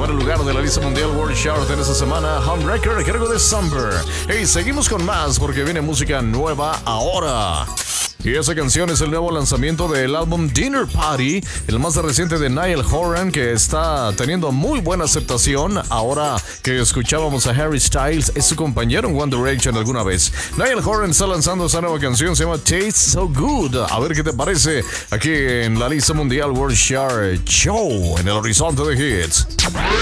primer lugar de la lista mundial World Chart en esta semana, Homewrecker a cargo de Summer. Y seguimos con más porque viene música nueva ahora. Y esa canción es el nuevo lanzamiento del álbum Dinner Party, el más reciente de Niall Horan, que está teniendo muy buena aceptación. Ahora que escuchábamos a Harry Styles, es su compañero en One Direction alguna vez. Niall Horan está lanzando esa nueva canción, se llama Taste So Good. A ver qué te parece aquí en la lista mundial World Chart Show en el horizonte de hits.